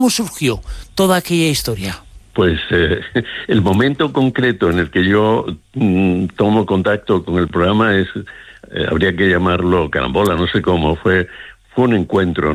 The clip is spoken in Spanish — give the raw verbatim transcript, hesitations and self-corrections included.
¿Cómo surgió toda aquella historia? Pues eh, el momento concreto en el que yo mm, tomo contacto con el programa es, eh, habría que llamarlo carambola, no sé cómo, fue, fue un encuentro.